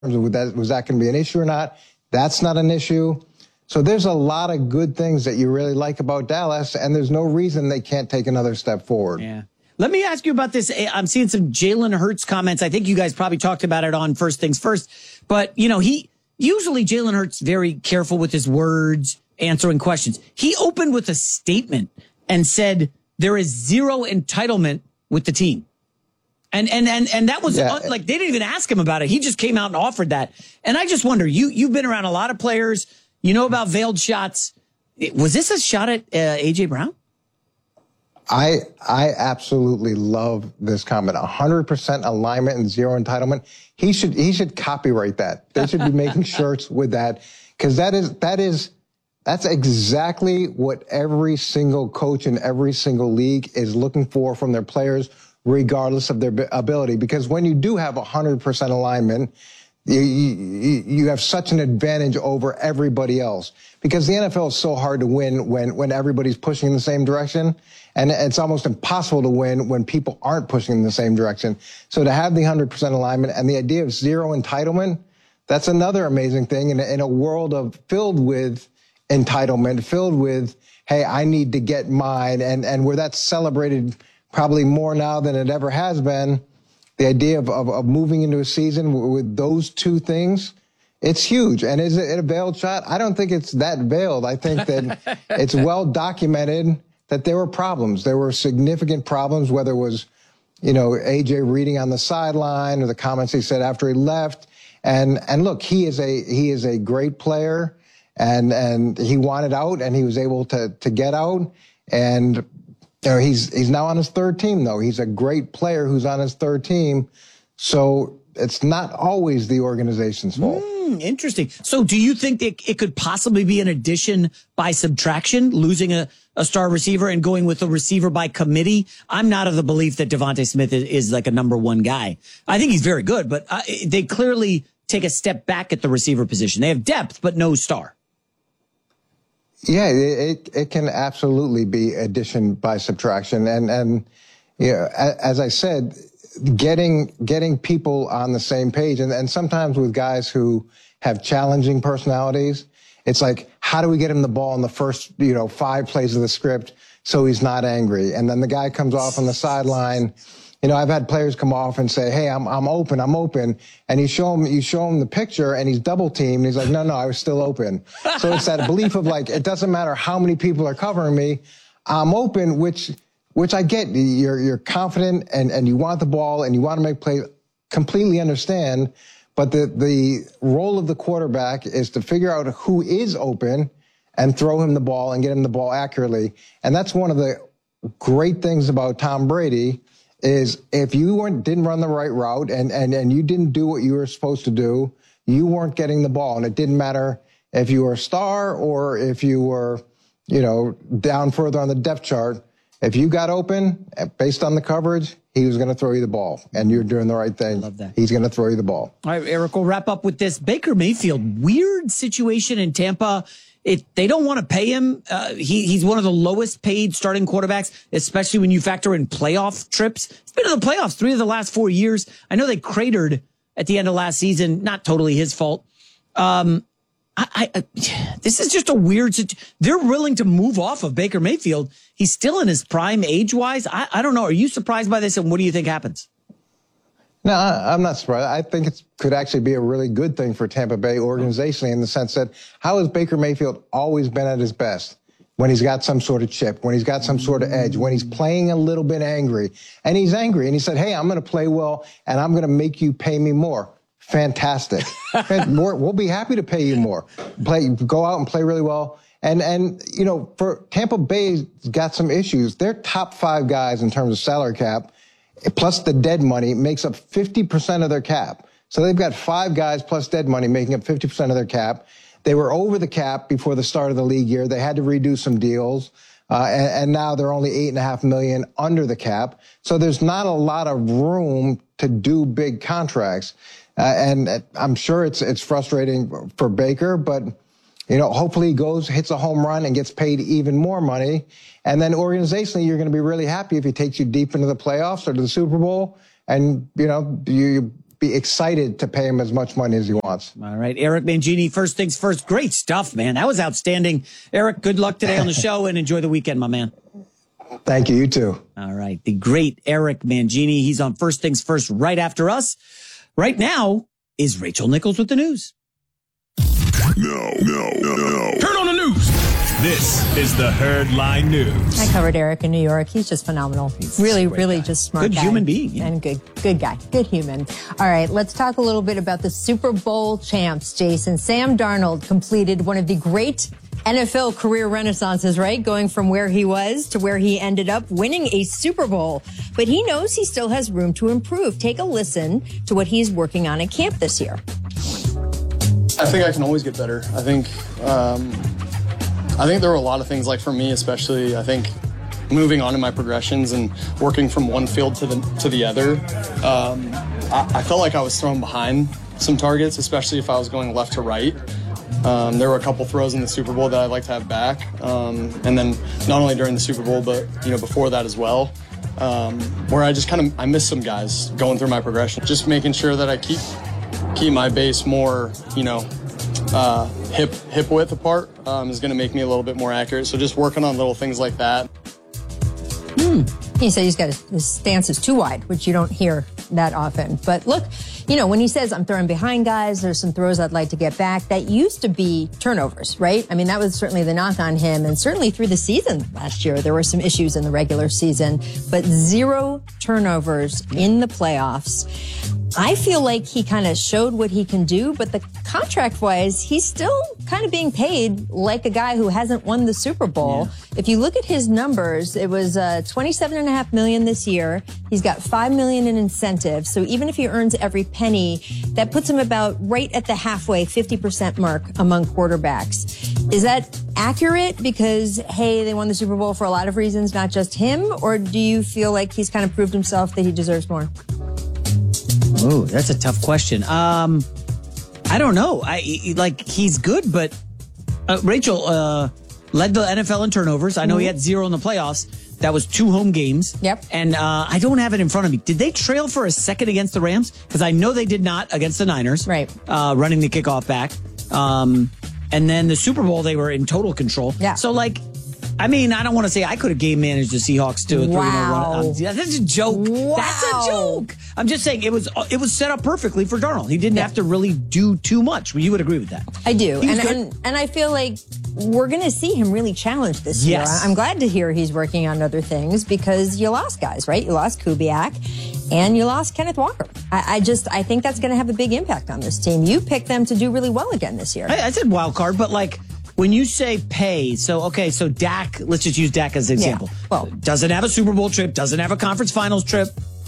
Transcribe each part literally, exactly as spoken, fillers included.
Was that, was that going to be an issue or not? That's not an issue. So there's a lot of good things that you really like about Dallas, and there's no reason they can't take another step forward. Yeah. Let me ask you about this. I'm seeing some Jalen Hurts comments. I think you guys probably talked about it on First Things First. But, you know, he usually Jalen Hurts very careful with his words, answering questions. He opened with a statement and said there is zero entitlement with the team. And and and and that was yeah. un, like they didn't even ask him about it. He just came out and offered that. And I just wonder, you you've been around a lot of players, you know about veiled shots. Was this a shot at uh, A J Brown? I I absolutely love this comment. one hundred percent alignment and zero entitlement. He should he should copyright that. They should be making shirts with that, because that is that is that's exactly what every single coach in every single league is looking for from their players, regardless of their ability. Because when you do have one hundred percent alignment, you, you, you have such an advantage over everybody else. Because the N F L is so hard to win when, when everybody's pushing in the same direction. And it's almost impossible to win when people aren't pushing in the same direction. So to have the one hundred percent alignment and the idea of zero entitlement, that's another amazing thing in a, in a world of filled with entitlement, filled with, hey, I need to get mine. And, and where that's celebrated probably more now than it ever has been, the idea of, of, of moving into a season with those two things, it's huge. And is it a veiled shot? I don't think it's that veiled. I think that it's well documented that there were problems. There were significant problems, whether it was, you know, A J reading on the sideline or the comments he said after he left. And, and look, he is a, he is a great player, and, and he wanted out and he was able to, to get out. And, you know, he's, he's now on his third team, though. He's a great player who's on his third team. So it's not always the organization's fault. Mm, interesting. So do you think that it could possibly be an addition by subtraction, losing a, a star receiver and going with a receiver by committee? I'm not of the belief that Devontae Smith is, is like a number one guy. I think he's very good, but uh, they clearly take a step back at the receiver position. They have depth, but no star. Yeah, it it can absolutely be addition by subtraction. And, and you know, as I said, getting getting people on the same page, and, and sometimes with guys who have challenging personalities, it's like, how do we get him the ball in the first, you know, five plays of the script so he's not angry? And then the guy comes off on the sideline. You know, I've had players come off and say, hey, I'm I'm open, I'm open. And you show him you show him the picture and he's double teamed. He's like, no, no, I was still open. So it's that belief of like, it doesn't matter how many people are covering me, I'm open, which which I get. You're you're confident and, and you want the ball and you want to make play, completely understand. But the, the role of the quarterback is to figure out who is open and throw him the ball and get him the ball accurately. And that's one of the great things about Tom Brady, is if you weren't, didn't run the right route and, and, and you didn't do what you were supposed to do, you weren't getting the ball. And it didn't matter if you were a star or if you were, you know, down further on the depth chart. If you got open, based on the coverage, he was going to throw you the ball, and you're doing the right thing. I love that. He's going to throw you the ball. All right, Eric, we'll wrap up with this. Baker Mayfield, weird situation in Tampa. It, they don't want to pay him. Uh, he, he's one of the lowest paid starting quarterbacks, especially when you factor in playoff trips. He's been to the playoffs three of the last four years. I know they cratered at the end of last season. Not totally his fault. Um, I, I, this is just a weird situation. They're willing to move off of Baker Mayfield. He's still in his prime age-wise. I, I don't know. Are you surprised by this, and what do you think happens? No, I'm not surprised. I think it could actually be a really good thing for Tampa Bay organizationally, in the sense that how has Baker Mayfield always been at his best? When he's got some sort of chip, when he's got some sort of edge, when he's playing a little bit angry. And he's angry, and he said, hey, I'm going to play well, and I'm going to make you pay me more. Fantastic. We'll be happy to pay you more. Play, go out and play really well. And, and, you know, for Tampa Bay's got some issues. Their top five guys in terms of salary cap, plus the dead money, makes up fifty percent of their cap. So they've got five guys plus dead money making up fifty percent of their cap. They were over the cap before the start of the league year. They had to redo some deals. Uh, and, and now they're only eight and a half million under the cap. So there's not a lot of room to do big contracts. Uh, and I'm sure it's it's frustrating for Baker, but, you know, hopefully he goes, hits a home run and gets paid even more money. And then organizationally, you're going to be really happy if he takes you deep into the playoffs or to the Super Bowl. And, you know, you be excited to pay him as much money as he wants. All right, Eric Mangini, first things first. Great stuff, man. That was outstanding. Eric, good luck today on the show and enjoy the weekend, my man. Thank you. You too. All right. The great Eric Mangini. He's on First Things First right after us. Right now is Rachel Nichols with the news. No, no, no, no. Turn on the news. This is the Herd Line News. I covered Eric in New York. He's just phenomenal. He's really, really guy. just smart Good guy. human being. Yeah. And good, good guy. Good human. All right, let's talk a little bit about the Super Bowl champs, Jason. Sam Darnold completed one of the great N F L career renaissances, right? Going from where he was to where he ended up, winning a Super Bowl. But he knows he still has room to improve. Take a listen to what he's working on at camp this year. I think I can always get better. I think um, I think there were a lot of things, like for me especially, I think moving on in my progressions and working from one field to the to the other, um, I, I felt like I was thrown behind some targets, especially if I was going left to right. Um, there were a couple throws in the Super Bowl that I'd like to have back, um, and then not only during the Super Bowl, but you know before that as well, um, where I just kind of I missed some guys going through my progression. Just making sure that I keep keep my base more, you know, uh, hip hip width apart um, is going to make me a little bit more accurate. So just working on little things like that. Hmm. He said he's got his, his stance is too wide, which you don't hear that often. But look, you know, when he says I'm throwing behind guys, there's some throws I'd like to get back. That used to be turnovers, right? I mean, that was certainly the knock on him. And certainly through the season last year, there were some issues in the regular season, but zero turnovers in the playoffs. I feel like he kind of showed what he can do, but the contract-wise, he's still kind of being paid like a guy who hasn't won the Super Bowl. Yeah. If you look at his numbers, it was uh, twenty-seven and a half million this year. He's got five million in incentives. So even if he earns every penny, that puts him about right at the halfway, fifty percent mark among quarterbacks. Is that accurate? Because, hey, they won the Super Bowl for a lot of reasons, not just him? Or do you feel like he's kind of proved himself that he deserves more? Oh, that's a tough question. Um, I don't know. I like he's good, but uh, Rachel uh, led the N F L in turnovers. I know mm-hmm. he had zero in the playoffs. That was two home games. Yep. And uh, I don't have it in front of me. Did they trail for a second against the Rams? Because I know they did not against the Niners. Right. Uh, running the kickoff back. Um, and then the Super Bowl, they were in total control. Yeah. So like. I mean, I don't want to say I could have game managed the Seahawks to a three wow. run. That's a joke. Wow. That's a joke. I'm just saying it was it was set up perfectly for Darnold. He didn't yeah. have to really do too much. You would agree with that? I do, and, and and I feel like we're going to see him really challenged this yes. year. I'm glad to hear he's working on other things because you lost guys, right? You lost Kubiak, and you lost Kenneth Walker. I, I just I think that's going to have a big impact on this team. You picked them to do really well again this year. I, I said wild card, but like. When you say pay, so, okay, so Dak, let's just use Dak as an example. Yeah, well, doesn't have a Super Bowl trip, doesn't have a conference finals trip,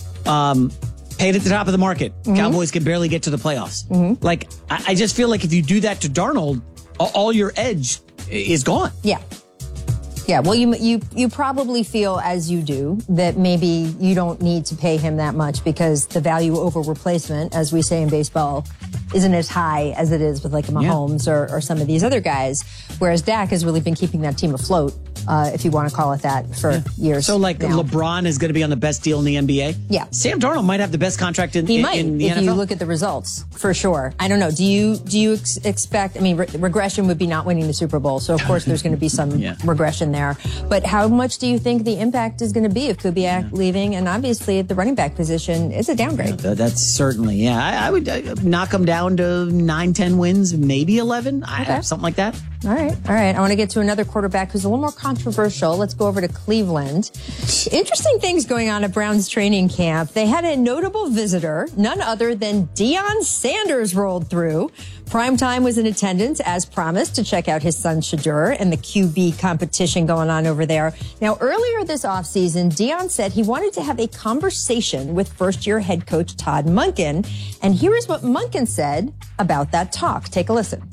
um, paid at the top of the market. Mm-hmm. Cowboys can barely get to the playoffs. Mm-hmm. Like, I, I just feel like if you do that to Darnold, all, all your edge is gone. Yeah. Yeah, well, you you you probably feel, as you do, that maybe you don't need to pay him that much because the value over replacement, as we say in baseball, isn't as high as it is with like a Mahomes yeah. or, or some of these other guys. Whereas Dak has really been keeping that team afloat, uh, if you want to call it that, for yeah. years. So like now. LeBron is going to be on the best deal in the N B A? Yeah. Sam Darnold might have the best contract in, he in, might, in the if N F L. you look at the results, for sure. I don't know. Do you do you ex- expect, I mean, re- regression would be not winning the Super Bowl. So, of course, there's going to be some yeah. regression there. But how much do you think the impact is going to be of Kubiak yeah. leaving? And obviously, at the running back position, it's a downgrade. Yeah, that's certainly, yeah. I, I would uh, knock them down to nine, ten wins, maybe eleven, okay. I, something like that. All right. All right. I want to get to another quarterback who's a little more controversial. Let's go over to Cleveland. Interesting things going on at Browns training camp. They had a notable visitor, none other than Deion Sanders rolled through. Primetime was in attendance, as promised, to check out his son Shedeur and the Q B competition going on over there. Now, earlier this offseason, Deion said he wanted to have a conversation with first-year head coach Todd Monken. And here is what Monken said about that talk. Take a listen.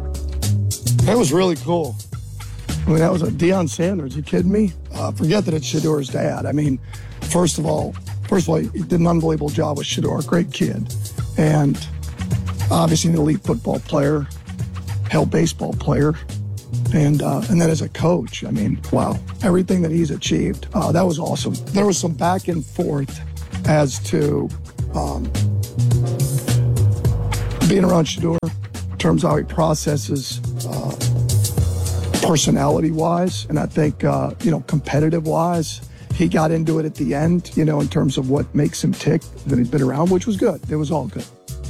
That was really cool. I mean, that was a Deion Sanders. You kidding me? Uh, forget that it's Shedeur's dad. I mean, first of all, first of all, he did an unbelievable job with Shedeur. Great kid. And obviously an elite football player, hell baseball player. And uh, and then as a coach, I mean, wow, everything that he's achieved, uh, that was awesome. There was some back and forth as to um, being around Shedeur in terms of how he processes uh, personality-wise, and I think, uh, you know, competitive-wise, he got into it at the end, you know, in terms of what makes him tick that he'd been around, which was good. It was all good.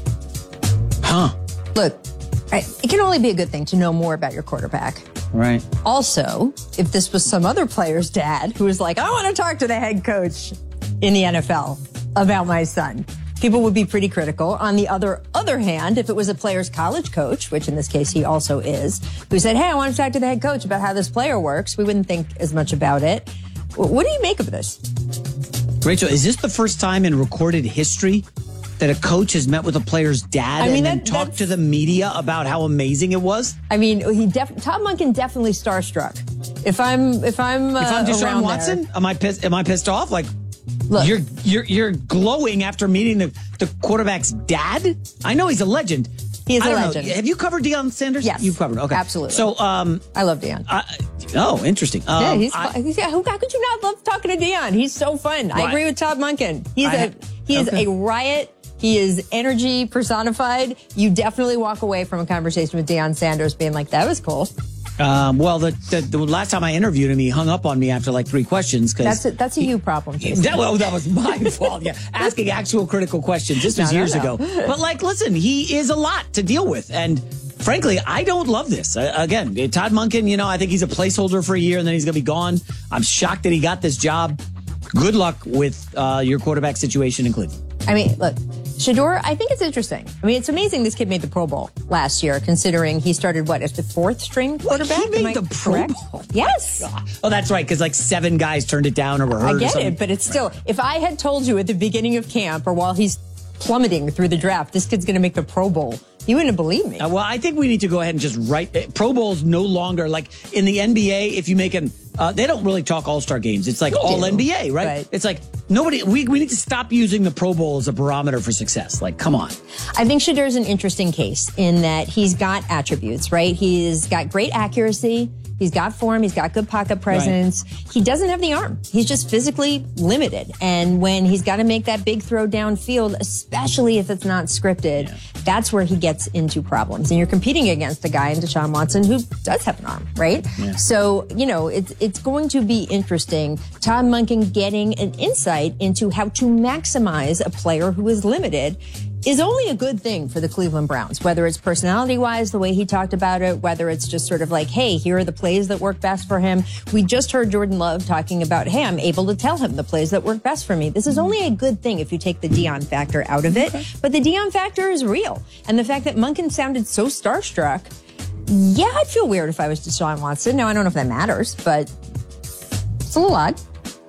Huh. Look, I, it can only be a good thing to know more about your quarterback. Right. Also, if this was some other player's dad who was like, I want to talk to the head coach in the N F L about my son, people would be pretty critical. On the other other hand, if it was a player's college coach, which in this case he also is, who said, hey, I want to talk to the head coach about how this player works, we wouldn't think as much about it. What do you make of this? Rachel, is this the first time in recorded history that a coach has met with a player's dad I mean, and then that- talked that's- to the media about how amazing it was? I mean, he def- Todd Monken definitely starstruck. If I'm, if I'm, uh, If I'm Deshaun around Watson, there, am I pissed? Am I pissed off? Like, Look. you're you're you're glowing after meeting the, the quarterback's dad. I know he's a legend. He is I a don't legend. Know. Have you covered Deion Sanders? Yes. You've covered. Okay, Absolutely. So, um, I love Deion. I, oh, interesting. Um, yeah, he's, I- fu- he's yeah, who, how could you not love talking to Deion? He's so fun. I Right. agree with Todd Monken. He's I a ha- he is okay. a riot. He is energy personified. You definitely walk away from a conversation with Deion Sanders being like, that was cool. Um, well, the, the the last time I interviewed him, he hung up on me after like three questions. Cause That's a, that's a you problem, Jason. That, well, that was my fault. Yeah, asking actual critical questions. This was No, no, years no. ago. But like, listen, he is a lot to deal with, and frankly, I don't love this. Uh, again, Todd Monken, you know, I think he's a placeholder for a year, and then he's going to be gone. I'm shocked that he got this job. Good luck with uh, your quarterback situation in Cleveland. I mean, look, Shedeur, I think it's interesting. I mean, it's amazing this kid made the Pro Bowl last year, considering he started, what, as the fourth string quarterback? He made Am I the Pro correct? Bowl? Yes. Oh, that's right, because like seven guys turned it down or were hurt I or get something. it, but it's still, if I had told you at the beginning of camp or while he's plummeting through the draft, this kid's going to make the Pro Bowl, you wouldn't believe me. Uh, well, I think we need to go ahead and just write. uh, Pro Bowls no longer, like in the N B A, if you make an, uh, they don't really talk All-Star games. It's like They all do, N B A, right? right. It's like nobody, we, we need to stop using the Pro Bowl as a barometer for success. Like, come on. I think Shadeur's an interesting case in that he's got attributes, right? He's got great accuracy. He's got form. He's got good pocket presence. Right. He doesn't have the arm. He's just physically limited. And when he's got to make that big throw downfield, especially if it's not scripted, yeah. that's where he gets into problems. And you're competing against a guy in Deshaun Watson who does have an arm, right? Yeah. So, you know, it's, it's going to be interesting. Todd Monken getting an insight into how to maximize a player who is limited is only a good thing for the Cleveland Browns, whether it's personality-wise, the way he talked about it, whether it's just sort of like, hey, here are the plays that work best for him. We just heard Jordan Love talking about, hey, I'm able to tell him the plays that work best for me. This is only a good thing if you take the Deion factor out of it. Okay. But the Deion factor is real. And the fact that Monken sounded so starstruck, yeah, I'd feel weird if I was Deshaun Watson. Now, I don't know if that matters, but it's a little odd.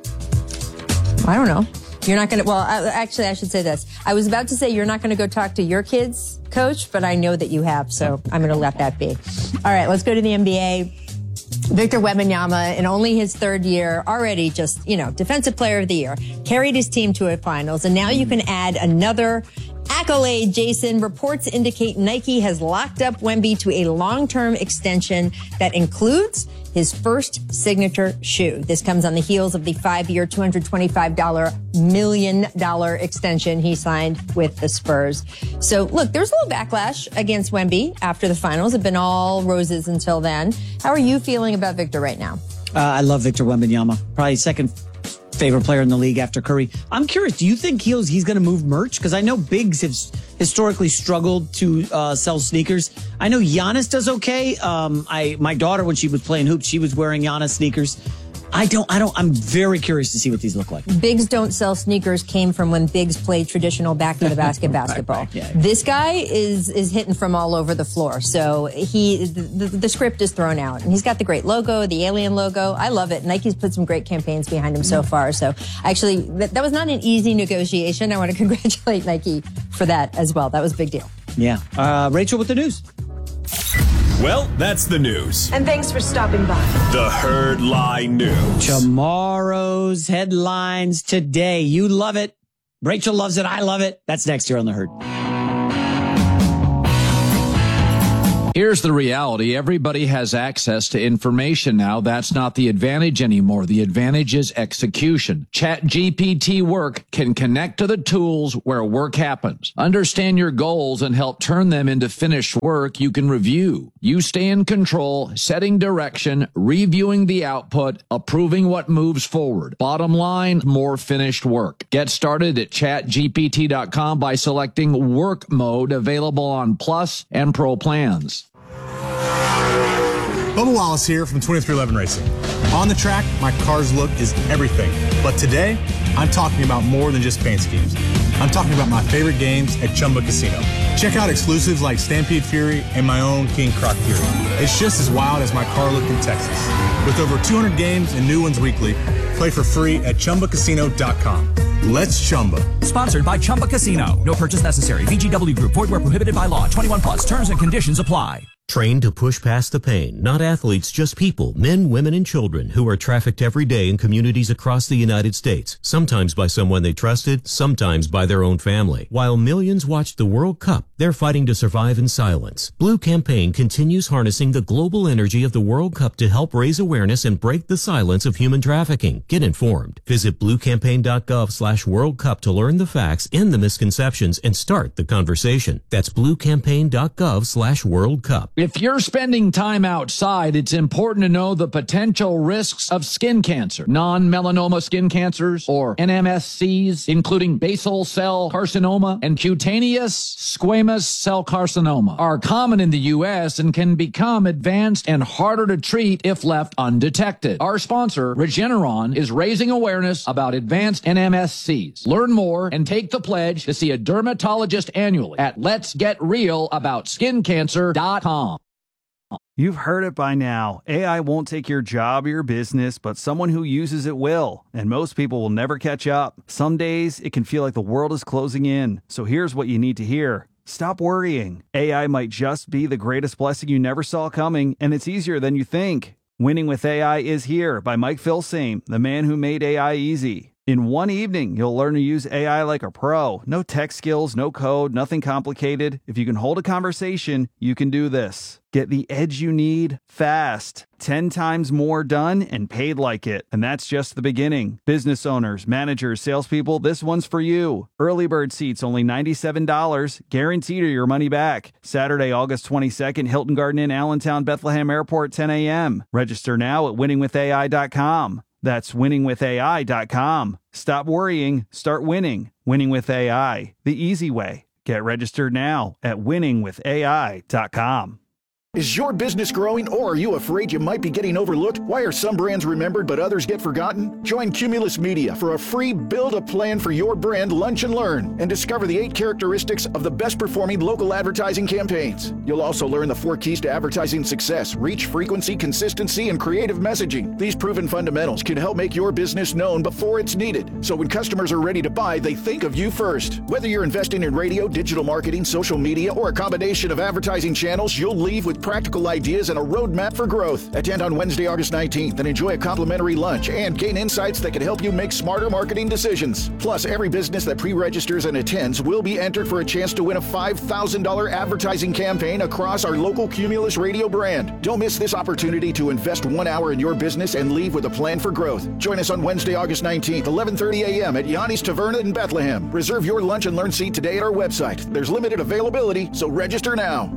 I don't know. You're not going to, well, I, actually, I should say this. I was about to say you're not going to go talk to your kids, coach, but I know that you have, so I'm going to let that be. All right, let's go to the N B A. Victor Wembanyama, in only his third year, already just, you know, Defensive Player of the Year, carried his team to a finals, and now you can add another accolade, Jason. Reports indicate Nike has locked up Wemby to a long-term extension that includes his first signature shoe. This comes on the heels of the five-year, two hundred twenty-five million dollars extension he signed with the Spurs. So, look, there's a little backlash against Wemby after the finals. It's been all roses until then. How are you feeling about Victor right now? Uh, I love Victor Wembanyama. Probably second favorite player in the league after Curry. I'm curious, do you think he's, he's going to move merch? Because I know bigs have historically struggled to uh, sell sneakers. I know Giannis does okay. Um, I my daughter, when she was playing hoops, she was wearing Giannis sneakers. I don't, I don't, I'm very curious to see what these look like. Bigs don't sell sneakers came from when Bigs played traditional back to the basket basketball. Right, right, yeah, yeah. This guy is, is hitting from all over the floor. So he, the, the script is thrown out, and he's got the great logo, the alien logo. I love it. Nike's put some great campaigns behind him so far. So actually that, that was not an easy negotiation. I want to congratulate Nike for that as well. That was a big deal. Yeah. Uh, Rachel with the news. Well, that's the news. And thanks for stopping by. The Herd Lie News. Tomorrow's headlines today. You love it. Rachel loves it. I love it. That's next year on The Herd. Here Here's the reality. Everybody has access to information now. That's not the advantage anymore. The advantage is execution. ChatGPT Work can connect to the tools where work happens. Understand your goals and help turn them into finished work you can review. You stay in control, setting direction, reviewing the output, approving what moves forward. Bottom line, more finished work. Get started at chat G P T dot com by selecting Work Mode, available on Plus and Pro plans. Bubba Wallace here from twenty-three eleven Racing. On the track, my car's look is everything. But today, I'm talking about more than just paint schemes. I'm talking about my favorite games at Chumba Casino. Check out exclusives like Stampede Fury and my own King Croc Fury. It's just as wild as my car look in Texas. With over two hundred games and new ones weekly, play for free at chumba casino dot com. Let's Chumba. Sponsored by Chumba Casino. No purchase necessary. V G W Group. Void where prohibited by law. twenty-one plus. Terms and conditions apply. Trained to push past the pain. Not athletes, just people, men, women, and children who are trafficked every day in communities across the United States, sometimes by someone they trusted, sometimes by their own family. While millions watched the World Cup, they're fighting to survive in silence. Blue Campaign continues harnessing the global energy of the World Cup to help raise awareness and break the silence of human trafficking. Get informed. Visit blue campaign dot gov slash World Cup to learn the facts, end the misconceptions, and start the conversation. That's blue campaign dot gov slash World Cup. If you're spending time outside, it's important to know the potential risks of skin cancer. Non-melanoma skin cancers, or N M S Cs, including basal cell carcinoma and cutaneous squamous cell carcinoma, are common in the U S and can become advanced and harder to treat if left undetected. Our sponsor, Regeneron, is raising awareness about advanced N M S Cs. Learn more and take the pledge to see a dermatologist annually at lets get real about skin cancer dot com. You've heard it by now. A I won't take your job or your business, but someone who uses it will. And most people will never catch up. Some days it can feel like the world is closing in. So here's what you need to hear. Stop worrying. A I might just be the greatest blessing you never saw coming, and it's easier than you think. Winning with A I is here by Mike Filsaime, the man who made A I easy. In one evening, you'll learn to use A I like a pro. No tech skills, no code, nothing complicated. If you can hold a conversation, you can do this. Get the edge you need fast. Ten times more done and paid like it. And that's just the beginning. Business owners, managers, salespeople, this one's for you. Early bird seats only ninety-seven dollars. Guaranteed or your money back. Saturday, August twenty-second, Hilton Garden Inn, Allentown, Bethlehem Airport, ten a.m. Register now at winning with A I dot com. That's winning with A I dot com. Stop worrying, start winning. Winning with A I, the easy way. Get registered now at winning with A I dot com. Is your business growing, or are you afraid you might be getting overlooked? Why are some brands remembered but others get forgotten? Join Cumulus Media for a free Build a Plan for Your Brand Lunch and Learn and discover the eight characteristics of the best performing local advertising campaigns. You'll also learn the four keys to advertising success: reach, frequency, consistency, and creative messaging. These proven fundamentals can help make your business known before it's needed, so when customers are ready to buy, they think of you first. Whether you're investing in radio, digital marketing, social media, or a combination of advertising channels, you'll leave with practical ideas and a roadmap for growth. Attend on Wednesday, August nineteenth and enjoy a complimentary lunch and gain insights that can help you make smarter marketing decisions. Plus, every business that pre-registers and attends will be entered for a chance to win a five thousand dollars advertising campaign across our local Cumulus Radio brand. Don't miss this opportunity to invest one hour in your business and leave with a plan for growth. Join us on Wednesday, August nineteenth, eleven thirty a.m. at Yanni's Taverna in Bethlehem. Reserve your lunch and learn seat today at our website. There's limited availability, so register now.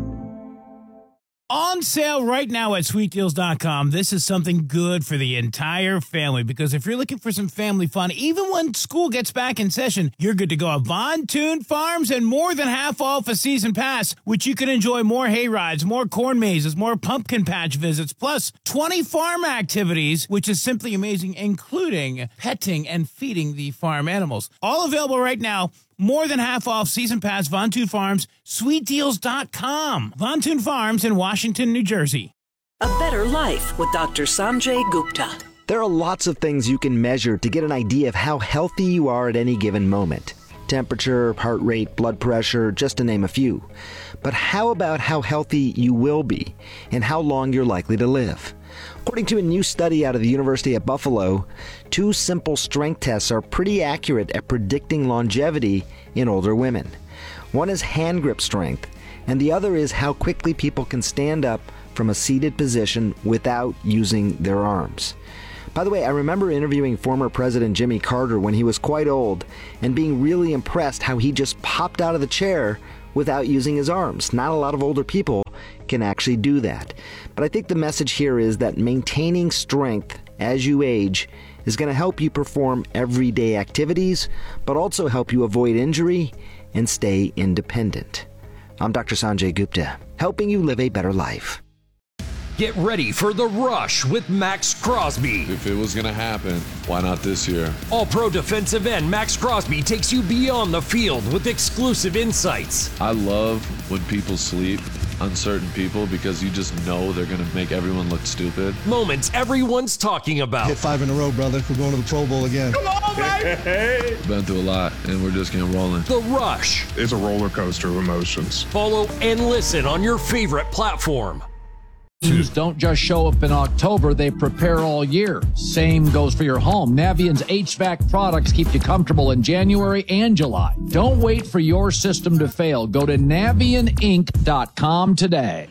On sale right now at sweet deals dot com. This is something good for the entire family, because if you're looking for some family fun, even when school gets back in session, you're good to go. Von Toon Farms and more than half off a season pass, which you can enjoy more hay rides, more corn mazes, more pumpkin patch visits, plus twenty farm activities, which is simply amazing, including petting and feeding the farm animals. All available right now. More than half off season pass, Von Toon Farms, sweet deals dot com. Von Toon Farms in Washington, New Jersey. A better life with Doctor Sanjay Gupta. There are lots of things you can measure to get an idea of how healthy you are at any given moment. Temperature, heart rate, blood pressure, just to name a few. But how about how healthy you will be and how long you're likely to live? According to a new study out of the University of Buffalo, two simple strength tests are pretty accurate at predicting longevity in older women. One is hand grip strength, and the other is how quickly people can stand up from a seated position without using their arms. By the way, I remember interviewing former President Jimmy Carter when he was quite old and being really impressed how he just popped out of the chair without using his arms. Not a lot of older people can actually do that. But I think the message here is that maintaining strength as you age is going to help you perform everyday activities, but also help you avoid injury and stay independent. I'm Doctor Sanjay Gupta, helping you live a better life. Get ready for The Rush with Max Crosby. If it was going to happen, why not this year? All-pro defensive end Max Crosby takes you beyond the field with exclusive insights. I love when people sleep on certain people because you just know they're going to make everyone look stupid. Moments everyone's talking about. Hit five in a row, brother. We're going to the Pro Bowl again. Come on, baby! Been through a lot, and we're just getting rolling. The Rush. It's a roller coaster of emotions. Follow and listen on your favorite platform. Teams don't just show up in October, they prepare all year. Same goes for your home. Navient's H V A C products keep you comfortable in January and July. Don't wait for your system to fail. Go to Navient Inc dot com today.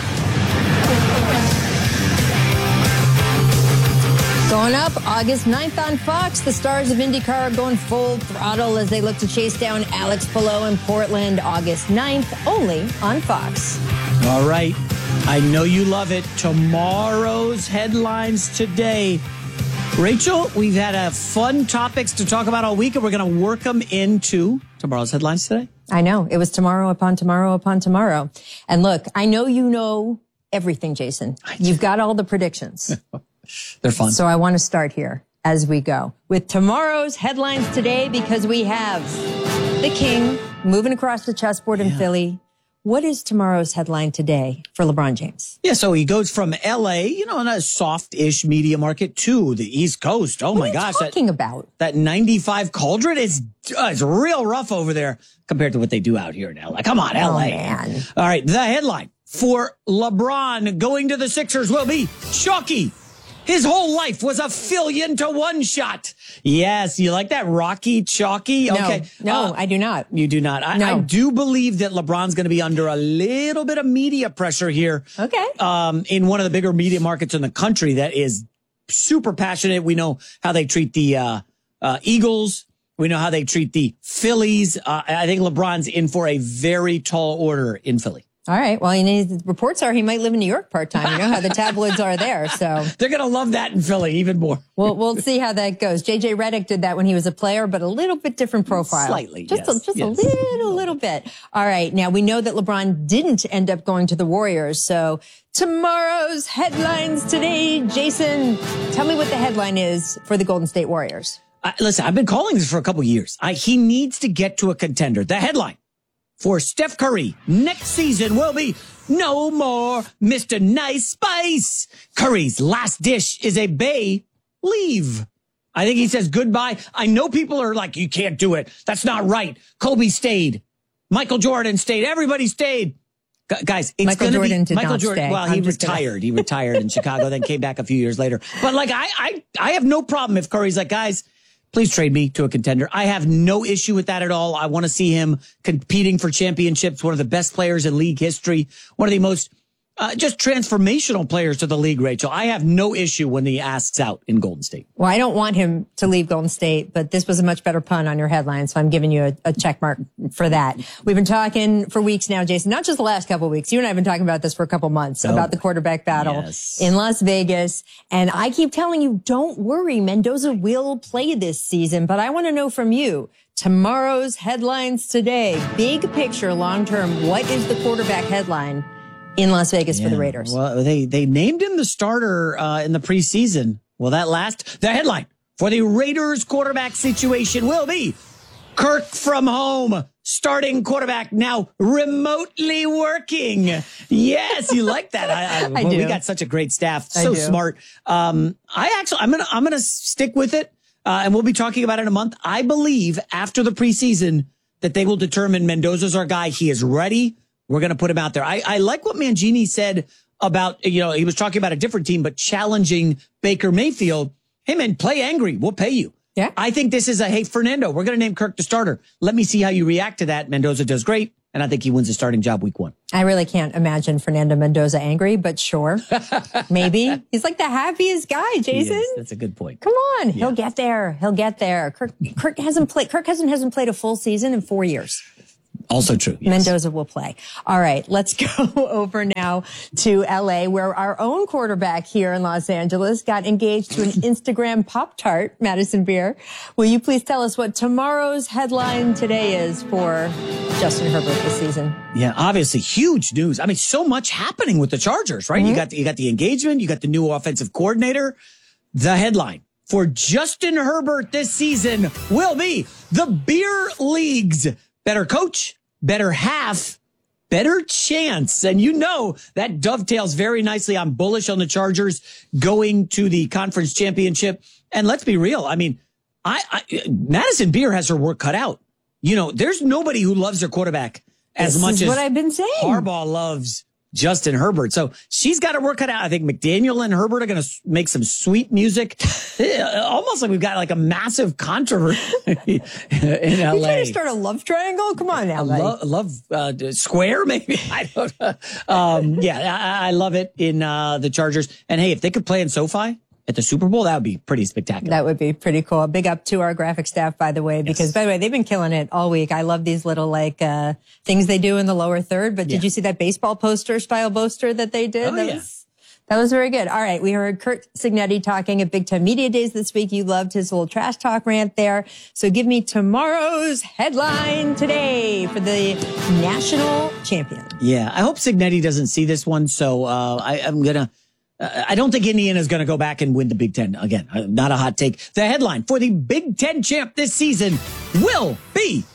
Going up August ninth on Fox, the stars of IndyCar are going full throttle as they look to chase down Alex Palou in Portland. August ninth, only on Fox. All right. I know you love it. Tomorrow's headlines today. Rachel, we've had a fun topics to talk about all week, and we're going to work them into tomorrow's headlines today. I know. It was tomorrow upon tomorrow upon tomorrow. And look, I know you know everything, Jason. You've got all the predictions. They're fun. So I want to start here as we go with tomorrow's headlines today, because we have the King moving across the chessboard in yeah. Philly. What is tomorrow's headline today for LeBron James? Yeah, so he goes from L A, you know, in a soft-ish media market, to the East Coast. Oh, what my are gosh. What are you talking that, about? That ninety-five cauldron is uh, it's real rough over there compared to what they do out here in L A. Come on, L A. Oh, man. All right, the headline for LeBron going to the Sixers will be chalky. His whole life was a fillion to one shot. Yes, you like that? Rocky, chalky? Okay. No, no uh, I do not. You do not. I, no. I do believe that LeBron's going to be under a little bit of media pressure here. Okay. Um, in one of the bigger media markets in the country that is super passionate. We know how they treat the uh, uh, Eagles. We know how they treat the Phillies. Uh, I think LeBron's in for a very tall order in Philly. All right. Well, you know, the reports are he might live in New York part-time. You know how the tabloids are there. So they're going to love that in Philly even more. We'll, we'll see how that goes. J J Redick did that when he was a player, but a little bit different profile. Slightly, Just, yes, a, just yes. a little, little bit. All right. Now, we know that LeBron didn't end up going to the Warriors. So tomorrow's headlines today. Jason, tell me what the headline is for the Golden State Warriors. Uh, listen, I've been calling this for a couple years. I, he needs to get to a contender. The headline for Steph Curry next season will be no more Mister Nice Spice. Curry's last dish is a Bay leave. I think he says goodbye. I know people are like, you can't do it. That's not right. Kobe stayed. Michael Jordan stayed. Everybody stayed. Gu- guys, it's Michael gonna Jordan be did Michael not Jordan. stay. Well, he I'm just retired. gonna- He retired in Chicago, then came back a few years later. But like, I, I, I have no problem if Curry's like, guys, please trade me to a contender. I have no issue with that at all. I want to see him competing for championships. One of the best players in league history. One of the most uh, just transformational players to the league, Rachel. I have no issue when he asks out in Golden State. Well, I don't want him to leave Golden State, but this was a much better pun on your headline, so I'm giving you a, a check mark for that. We've been talking for weeks now, Jason, not just the last couple of weeks. You and I have been talking about this for a couple months, Oh, about the quarterback battle yes. in Las Vegas. And I keep telling you, don't worry, Mendoza will play this season, but I want to know from you, tomorrow's headlines today, big picture, long term, what is the quarterback headline in Las Vegas Yeah. for the Raiders? Well, they, they named him the starter uh, in the preseason. Will that last? The headline for the Raiders quarterback situation will be Kirk from home, starting quarterback, now remotely working. Yes, you like that. I, I, I well, do. We got such a great staff. I So do. smart. Um, I actually, I'm going to, I'm going to stick with it. Uh, and we'll be talking about it in a month. I believe after the preseason that they will determine Mendoza's our guy. He is ready. We're going to put him out there. I, I like what Mangini said about, you know, he was talking about a different team, but challenging Baker Mayfield. Hey, man, play angry. We'll pay you. Yeah. I think this is a, hey, Fernando, we're going to name Kirk the starter. Let me see how you react to that. Mendoza does great. and I think he wins the starting job week one. I really can't imagine Fernando Mendoza angry, but sure. Maybe. He's like the happiest guy, Jason. That's a good point. Come on. Yeah. He'll get there. He'll get there. Kirk, Kirk hasn't played, Kirk Cousins hasn't played a full season in four years. Also true. Yes. Mendoza will play. All right, let's go over now to L A, where our own quarterback here in Los Angeles got engaged to an Instagram Pop-Tart, Madison Beer. Will you please tell us what tomorrow's headline today is for Justin Herbert this season? Yeah, obviously huge news. I mean, so much happening with the Chargers, right? Mm-hmm. You got the, you got the engagement, you got the new offensive coordinator. The headline for Justin Herbert this season will be the Beer League's better coach, better half, better chance. And you know that dovetails very nicely. I'm bullish on the Chargers going to the conference championship. And let's be real. I mean, I, I Madison Beer has her work cut out. You know, there's nobody who loves their quarterback as this much is as what I've been saying. Harbaugh loves Justin Herbert. So she's got to work it out. I think McDaniel and Herbert are going to make some sweet music. Almost like we've got like a massive controversy in L A. You trying to start a love triangle? Come on now. Love, love uh, square, maybe? I don't know. Um, yeah, I, I love it in uh, the Chargers. And hey, if they could play in SoFi at the Super Bowl, that would be pretty spectacular. That would be pretty cool. Big up to our graphic staff, by the way, because yes. by the way, they've been killing it all week. I love these little like uh things they do in the lower third. But Yeah. did you see that baseball poster style poster that they did? Oh, that yeah. was that was very good. All right, we heard Curt Cignetti talking at Big Ten Media Days this week. You loved his little trash talk rant there. So give me tomorrow's headline today for the national champion. Yeah, I hope Cignetti doesn't see this one. So uh, I, I'm going to Uh, I don't think Indiana's going to go back and win the Big Ten. Again, uh, not a hot take. The headline for the Big Ten champ this season will be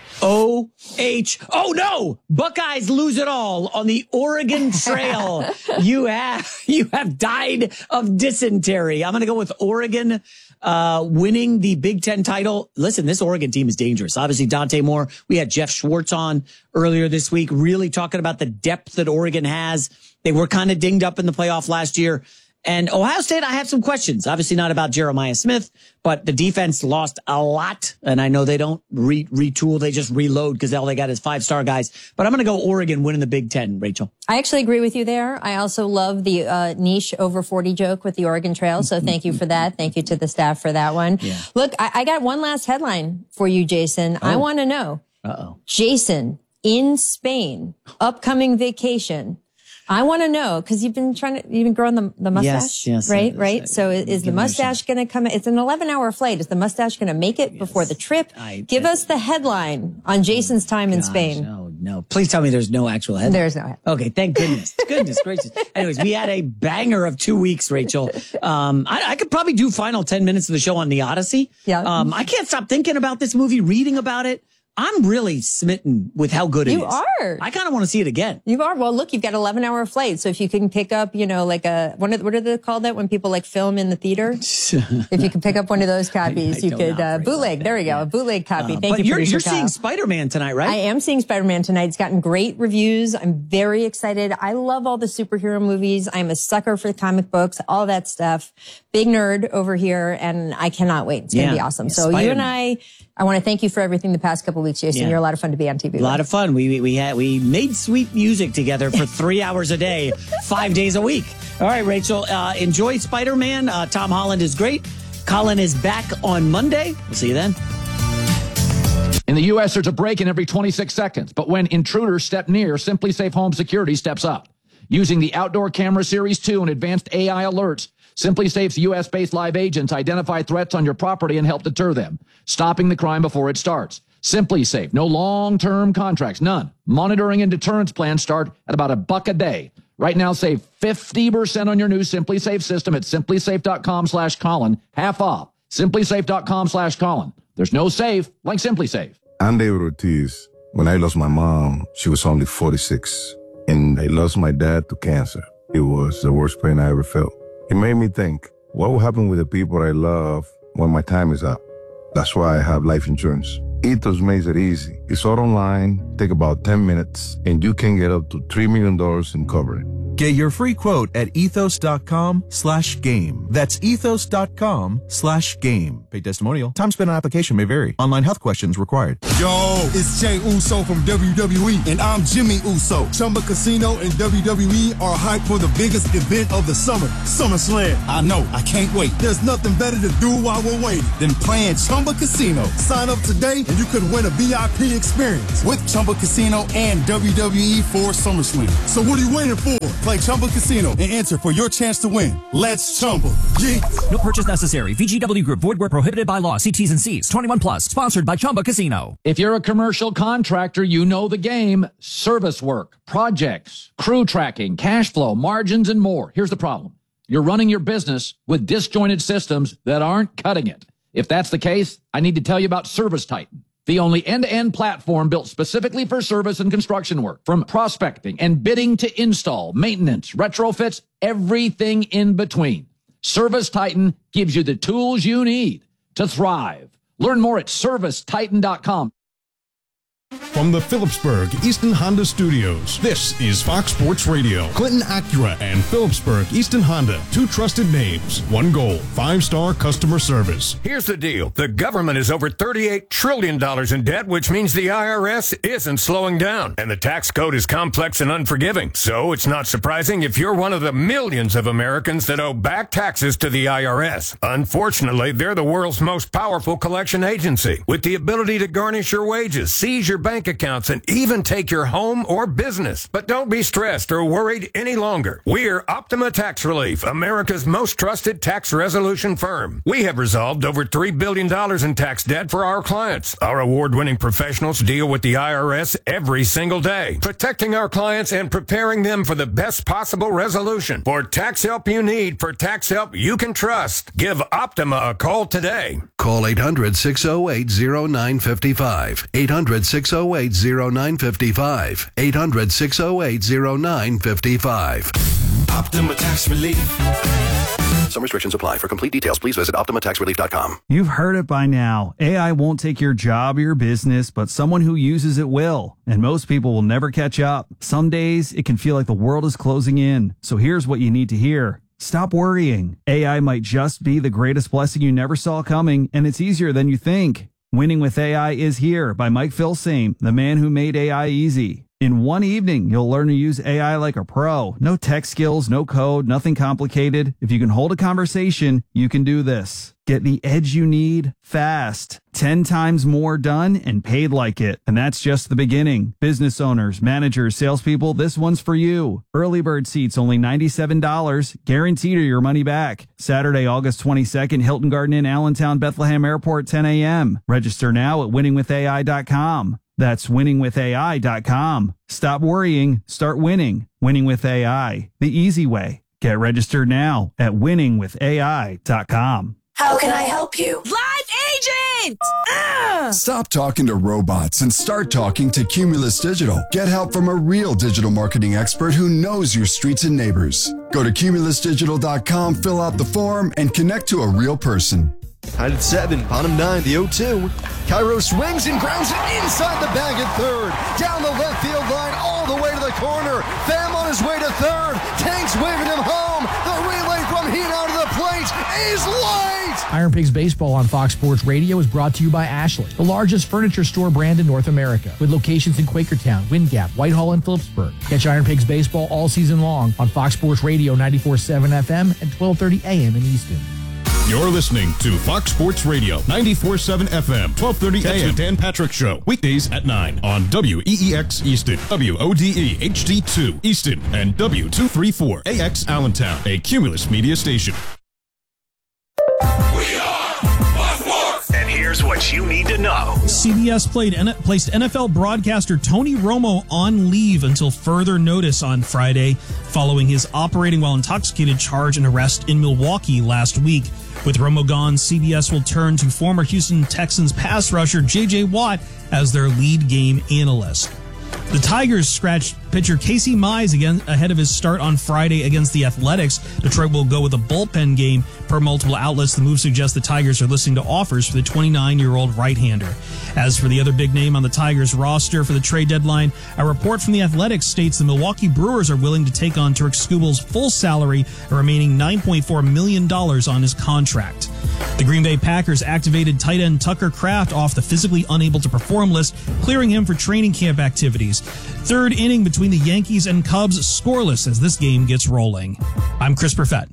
O H. Oh, no! Buckeyes lose it all on the Oregon Trail. you have you have died of dysentery. I'm going to go with Oregon uh winning the Big Ten title. Listen, this Oregon team is dangerous. Obviously, Dante Moore. We had Jeff Schwartz on earlier this week, really talking about the depth that Oregon has. They were kind of dinged up in the playoff last year. And Ohio State, I have some questions. Obviously not about Jeremiah Smith, but the defense lost a lot. And I know they don't re- retool. They just reload because all they got is five-star guys. But I'm going to go Oregon winning the Big Ten, Rachel. I actually agree with you there. I also love the uh, niche over forty joke with the Oregon Trail. So thank you for that. Thank you to the staff for that one. Yeah. Look, I, I got one last headline for you, Jason. I Oh. want to know, Uh-oh. Jason in Spain, upcoming vacation. I want to know, because you've been trying to, you've been growing the, the mustache, Yes, yes, right? I- right. I- So is, is the give me a mustache going to come? It's an eleven hour flight. Is the mustache going to make it before the trip? I- Give us the headline on Jason's time in Gosh, Spain. No, no. Please tell me there's no actual headline. There's no headline. Okay, thank goodness. Goodness gracious. Anyways, we had a banger of two weeks, Rachel. Um, I, I could probably do final ten minutes of the show on the Odyssey. Yeah. Um, I can't stop thinking about this movie, reading about it. I'm really smitten with how good it You is. are. I kind of want to see it again. You are. Well, look, you've got eleven hour flight. So if you can pick up, you know, like a, what are, what are they called that when people like film in the theater? If you can pick up one of those copies, I you don't could, uh, operate bootleg. like There you go. that, A bootleg copy. Uh, Thank but you, you're, producer you're Kyle. seeing Spider-Man tonight, right? I am seeing Spider-Man tonight. It's gotten great reviews. I'm very excited. I love all the superhero movies. I'm a sucker for the comic books, all that stuff. Big nerd over here, and I cannot wait. It's going to Yeah. be awesome. Yeah, so you and Spider-Man. I, I want to thank you for everything the past couple weeks, Jason. Yeah. You're a lot of fun to be on T V A lot of fun. We, we we had we made sweet music together for three hours a day, five days a week. All right, Rachel. Uh, enjoy Spider-Man. Uh, Tom Holland is great. Colin is back on Monday. We'll see you then. In the U S, there's a break in every twenty-six seconds. But when intruders step near, Simply Safe Home Security steps up. Using the Outdoor Camera Series two and advanced A I alerts, Simply Safe's U S-based live agents identify threats on your property and help deter them, stopping the crime before it starts. Simply Safe, no long-term contracts, none. Monitoring and deterrence plans start at about a buck a day. Right now, save fifty percent on your new Simply Safe system at simplysafe.com slash Colin, half off. simplysafe.com slash Colin. There's no safe like Simply Safe. I'm David Ortiz. When I lost my mom, she was only forty-six. And I lost my dad to cancer. It was the worst pain I ever felt. It made me think, what will happen with the people I love when my time is up? That's why I have life insurance. Ethos makes it easy. It's all online, take about ten minutes, and you can get up to three million dollars in coverage. Get your free quote at ethos.com slash game. That's ethos.com slash game. Paid testimonial. Time spent on application may vary. Online health questions required. Yo, it's Jay Uso from W W E, and I'm Jimmy Uso. Chumba Casino and W W E are hyped for the biggest event of the summer, SummerSlam. I know, I can't wait. There's nothing better to do while we're waiting than playing Chumba Casino. Sign up today and you could win a V I P experience with Chumba Casino and W W E for SummerSlam. So what are you waiting for? Play Chumba Casino and enter for your chance to win. Let's Chumba. Yeah. No purchase necessary. V G W Group. Void where prohibited by law. See T's and C's. twenty-one plus. Sponsored by Chumba Casino. If you're a commercial contractor, you know the game. Service work, projects, crew tracking, cash flow, margins, and more. Here's the problem. You're running your business with disjointed systems that aren't cutting it. If that's the case, I need to tell you about Service Titan, the only end-to-end platform built specifically for service and construction work. From prospecting and bidding to install, maintenance, retrofits, everything in between. Service Titan gives you the tools you need to thrive. Learn more at service titan dot com. From the Phillipsburg Easton Honda Studios, this is Fox Sports Radio. Clinton Acura and Phillipsburg Easton Honda, two trusted names, one goal, five-star customer service. Here's the deal. The government is over thirty-eight trillion dollars in debt, which means the I R S isn't slowing down. And the tax code is complex and unforgiving. So it's not surprising if you're one of the millions of Americans that owe back taxes to the I R S. Unfortunately, they're the world's most powerful collection agency, with the ability to garnish your wages, seize your bank accounts, and even take your home or business. But don't be stressed or worried any longer. We're Optima Tax Relief, America's most trusted tax resolution firm. We have resolved over three billion dollars in tax debt for our clients. Our award-winning professionals deal with the I R S every single day, protecting our clients and preparing them for the best possible resolution. For tax help you need, for tax help you can trust, give Optima a call today. Call eight hundred, six oh eight, oh nine five five. eight hundred, six oh eight, oh nine five five. eight hundred, six oh eight, oh nine five five. Optima Tax Relief. Some restrictions apply. For complete details, please visit optima tax relief dot com. You've heard it by now. A I won't take your job or your business, but someone who uses it will. And most people will never catch up. Some days it can feel like the world is closing in. So here's what you need to hear. Stop worrying. A I might just be the greatest blessing you never saw coming, and it's easier than you think. Winning with A I is here by Mike Filsaime, the man who made A I easy. In one evening, you'll learn to use A I like a pro. No tech skills, no code, nothing complicated. If you can hold a conversation, you can do this. Get the edge you need fast. Ten times more done and paid like it. And that's just the beginning. Business owners, managers, salespeople, this one's for you. Early bird seats only ninety-seven dollars. Guaranteed or your money back. Saturday, August twenty-second, Hilton Garden Inn, Allentown, Bethlehem Airport, ten a.m. Register now at winning with A I dot com. That's winning with A I dot com. Stop worrying. Start winning. Winning with A I. The easy way. Get registered now at winning with A I dot com. How can I help you? Live agent! Ah! Stop talking to robots and start talking to Cumulus Digital. Get help from a real digital marketing expert who knows your streets and neighbors. Go to cumulus digital dot com, fill out the form, and connect to a real person. Tied at seven, bottom nine, the oh two. Cairo swings and grounds it inside the bag at third. Down the left field line, all the way to the corner. Pham on his way to third. Tank's waving him home. The relay from Hino to the plate is late. Iron Pigs Baseball on Fox Sports Radio is brought to you by Ashley, the largest furniture store brand in North America, with locations in Quakertown, Wind Gap, Whitehall, and Phillipsburg. Catch Iron Pigs Baseball all season long on Fox Sports Radio ninety-four point seven F M and twelve thirty A M in Easton. You're listening to Fox Sports Radio, ninety-four point seven F M, twelve thirty A M. The Dan Patrick Show, weekdays at nine on W E E X Easton, W O D E H D two Easton, and W two thirty-four A X Allentown, a Cumulus media station. We are Fox Sports! And here's what you need to know. C B S played, placed N F L broadcaster Tony Romo on leave until further notice on Friday, following his operating while intoxicated charge and arrest in Milwaukee last week. With Romo gone, C B S will turn to former Houston Texans pass rusher J J Watt as their lead game analyst. The Tigers scratched pitcher Casey Mize again ahead of his start on Friday against the Athletics. Detroit will go with a bullpen game per multiple outlets. The move suggests the Tigers are listening to offers for the twenty-nine-year-old right-hander. As for the other big name on the Tigers roster for the trade deadline, a report from the Athletics states the Milwaukee Brewers are willing to take on Turk Skubal's full salary, a remaining nine point four million dollars on his contract. The Green Bay Packers activated tight end Tucker Kraft off the physically unable to perform list, clearing him for training camp activities. Third inning between the Yankees and Cubs scoreless as this game gets rolling. I'm Chris Perfett.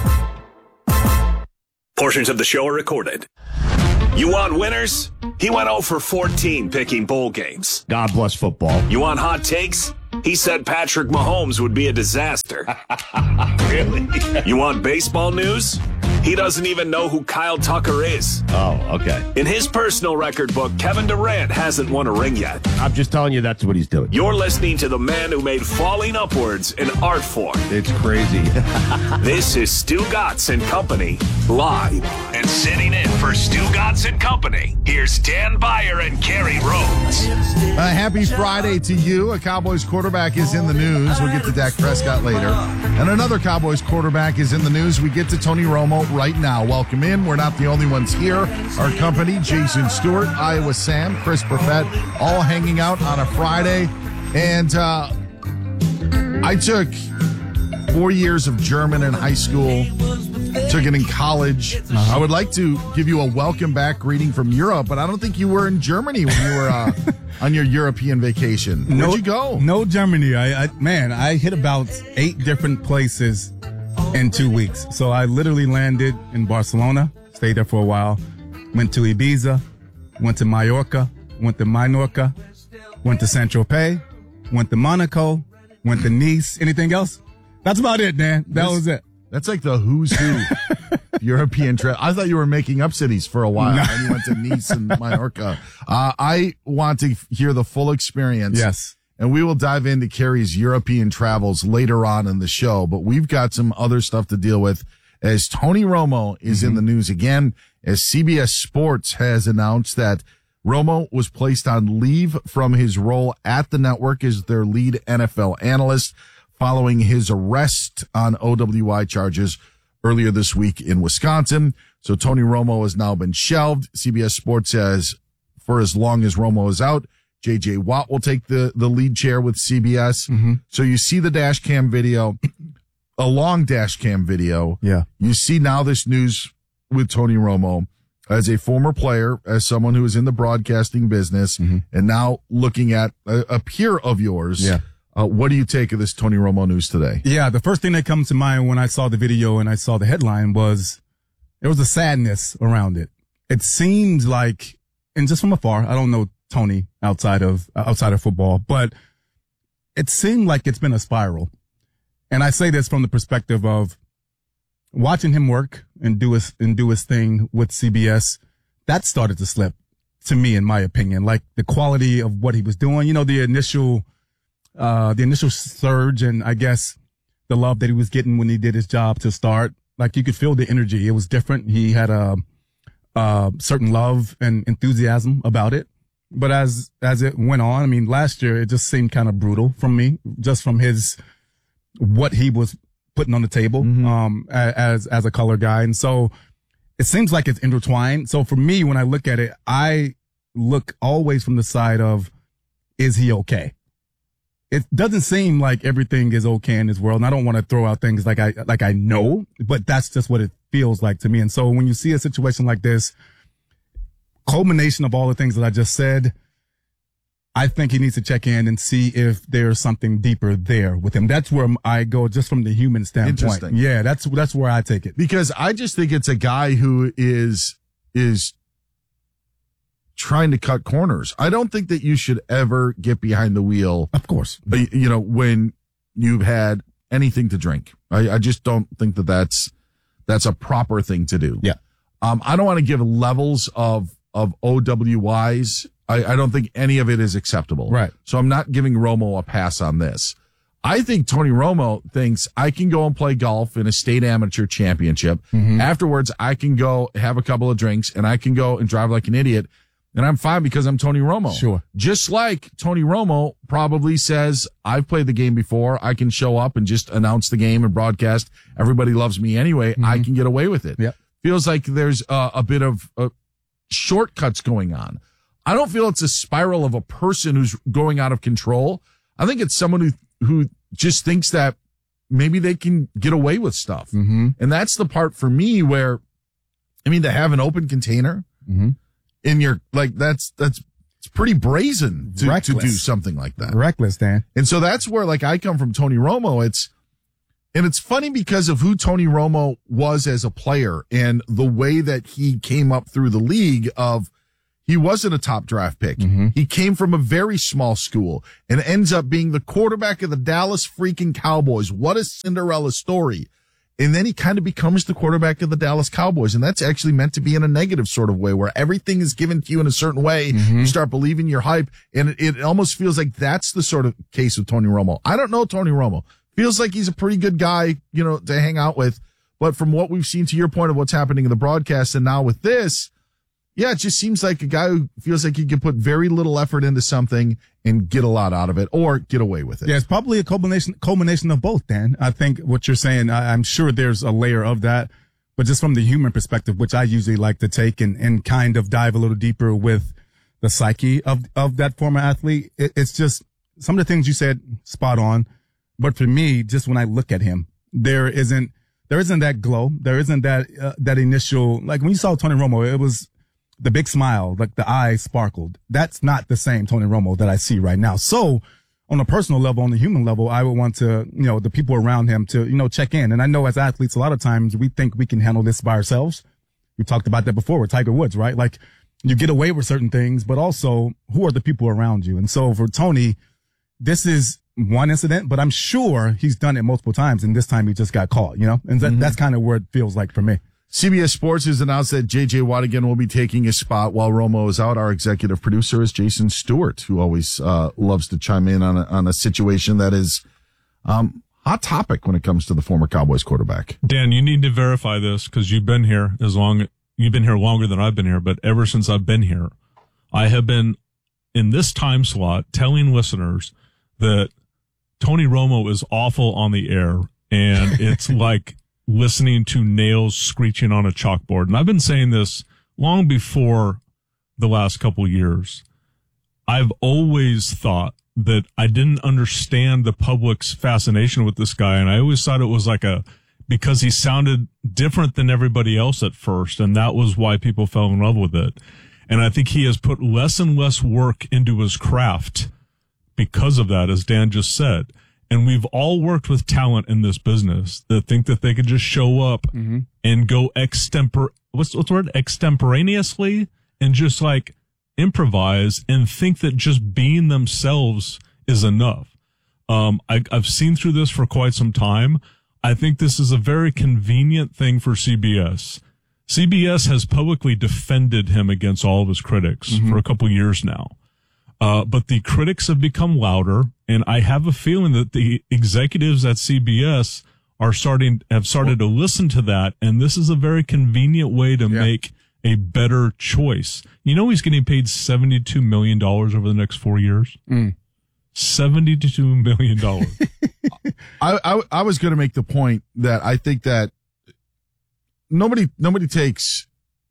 Portions of the show are recorded. You want winners? He went oh for fourteen picking bowl games. God bless football. You want hot takes? He said Patrick Mahomes would be a disaster. Really? You want baseball news? He doesn't even know who Kyle Tucker is. Oh, okay. In his personal record book, Kevin Durant hasn't won a ring yet. I'm just telling you that's what he's doing. You're listening to the man who made falling upwards an art form. It's crazy. This is Stu Gatz and Company live. And sitting in for Stu Gatz and Company, here's Dan Beyer and Kerry Rhodes. Uh, happy Friday to you. A Cowboys quarterback is in the news. We'll get to Dak Prescott later. And another Cowboys quarterback is in the news. We get to Tony Romo right now. Welcome in. We're not the only ones here. Our company, Jason Stewart, Iowa Sam, Chris Perfett, all hanging out on a Friday. And uh, I took four years of German in high school, took it in college. Uh-huh. I would like to give you a welcome back greeting from Europe, but I don't think you were in Germany when you were uh, on your European vacation. Where'd no, you go? No Germany. I, I man, I hit about eight different places in two weeks. So I literally landed in Barcelona, stayed there for a while, went to Ibiza, went to Mallorca, went to Minorca, went to Saint-Tropez, went to Monaco, went to Nice. Anything else? That's about it, man. That That's, was it. That's like the who's who European trip. I thought you were making up cities for a while. No. And you went to Nice and Mallorca. Uh, I want to hear the full experience. Yes. And we will dive into Kerry's European travels later on in the show. But we've got some other stuff to deal with as Tony Romo is mm-hmm. in the news again, as C B S Sports has announced that Romo was placed on leave from his role at the network as their lead N F L analyst following his arrest on O W I charges earlier this week in Wisconsin. So Tony Romo has now been shelved. C B S Sports says for as long as Romo is out, J J Watt will take the, the lead chair with C B S. Mm-hmm. So you see the dash cam video, a long dash cam video. Yeah. You see now this news with Tony Romo as a former player, as someone who is in the broadcasting business, mm-hmm. and now looking at a, a peer of yours. Yeah. Uh, what do you take of this Tony Romo news today? Yeah. The first thing that comes to mind when I saw the video and I saw the headline was there was a sadness around it. It seemed like, and just from afar, I don't know Tony outside of outside of football, but it seemed like it's been a spiral. And I say this from the perspective of watching him work and do his and do his thing with C B S. That started to slip to me, in my opinion. Like the quality of what he was doing, you know, the initial uh the initial surge, and I guess the love that he was getting when he did his job to start. Like you could feel the energy. It was different. He had a, a certain love and enthusiasm about it. But as, as it went on, I mean, last year, it just seemed kind of brutal from me, just from his, what he was putting on the table, mm-hmm. um, as, as a color guy. And so it seems like it's intertwined. So for me, when I look at it, I look always from the side of, is he okay? It doesn't seem like everything is okay in this world. And I don't want to throw out things like I, like I know, but that's just what it feels like to me. And so when you see a situation like this, culmination of all the things that I just said, I think he needs to check in and see if there's something deeper there with him. That's where I go, just from the human standpoint. Interesting. Yeah, that's that's where I take it. Because I just think it's a guy who is is trying to cut corners. I don't think that you should ever get behind the wheel. Of course. You know, when you've had anything to drink. I, I just don't think that that's that's a proper thing to do. Yeah. Um, I don't want to give levels of of O W Is. I, I don't think any of it is acceptable. Right. So I'm not giving Romo a pass on this. I think Tony Romo thinks I can go and play golf in a state amateur championship. Mm-hmm. Afterwards, I can go have a couple of drinks and I can go and drive like an idiot. And I'm fine because I'm Tony Romo. Sure. Just like Tony Romo probably says, I've played the game before. I can show up and just announce the game and broadcast. Everybody loves me anyway. Mm-hmm. I can get away with it. Yep. Feels like there's uh, a bit of uh, shortcuts going on. I don't feel it's a spiral of a person who's going out of control. I think it's someone who, who just thinks that maybe they can get away with stuff. Mm-hmm. And that's the part for me where, I mean, to have an open container, mm-hmm. in your, like, that's, that's, it's pretty brazen to, to do something like that. Reckless, Dan. And so that's where, like, I come from Tony Romo. It's, and it's funny because of who Tony Romo was as a player and the way that he came up through the league of, he wasn't a top draft pick. Mm-hmm. He came from a very small school and ends up being the quarterback of the Dallas freaking Cowboys. What a Cinderella story. And then he kind of becomes the quarterback of the Dallas Cowboys. And that's actually meant to be in a negative sort of way where everything is given to you in a certain way. Mm-hmm. You start believing your hype. And it, it almost feels like that's the sort of case with Tony Romo. I don't know Tony Romo. Feels like he's a pretty good guy, you know, to hang out with. But from what we've seen, to your point of what's happening in the broadcast and now with this, yeah, it just seems like a guy who feels like he can put very little effort into something and get a lot out of it or get away with it. Yeah, it's probably a culmination, culmination of both, Dan. I think what you're saying, I, I'm sure there's a layer of that, but just from the human perspective, which I usually like to take and, and kind of dive a little deeper with the psyche of, of that former athlete. It, it's just some of the things you said spot on. But for me, just when I look at him, there isn't, there isn't that glow. There isn't that, uh, that initial, like when you saw Tony Romo, it was the big smile, like the eyes sparkled. That's not the same Tony Romo that I see right now. So on a personal level, on the human level, I would want to, you know, the people around him to, you know, check in. And I know as athletes, a lot of times we think we can handle this by ourselves. We talked about that before with Tiger Woods, right? Like you get away with certain things, but also who are the people around you? And so for Tony, this is one incident, but I'm sure he's done it multiple times. And this time he just got caught, you know, and that, mm-hmm. that's kind of where it feels like for me. C B S Sports has announced that J J. Watt again will be taking his spot while Romo is out. Our executive producer is Jason Stewart, who always uh, loves to chime in on a, on a situation that is um, hot topic when it comes to the former Cowboys quarterback. Dan, you need to verify this because you've been here as long you've been here longer than I've been here. But ever since I've been here, I have been in this time slot telling listeners that Tony Romo is awful on the air, and it's like listening to nails screeching on a chalkboard. And I've been saying this long before the last couple years. I've always thought that I didn't understand the public's fascination with this guy. And I always thought it was like a, because he sounded different than everybody else at first. And that was why people fell in love with it. And I think he has put less and less work into his craft because of that, as Dan just said. And we've all worked with talent in this business that think that they could just show up mm-hmm. and go extempor, what's, what's the word? Extemporaneously and just like improvise and think that just being themselves is enough. Um, I, I've seen through this for quite some time. I think this is a very convenient thing for C B S. C B S has publicly defended him against all of his critics mm-hmm. for a couple years now. Uh, but the critics have become louder, and I have a feeling that the executives at C B S are starting, have started to listen to that, and this is a very convenient way to yeah. make a better choice. You know he's getting paid seventy-two million dollars over the next four years? Mm. seventy-two million dollars. I, I, I was going to make the point that I think that nobody, nobody takes